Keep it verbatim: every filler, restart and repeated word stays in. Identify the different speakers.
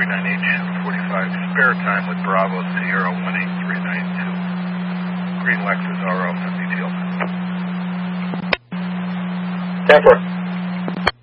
Speaker 1: nine H forty-five, spare time with Bravo Sierra one eight three nine two. Green Lexus R O from details.
Speaker 2: Temper.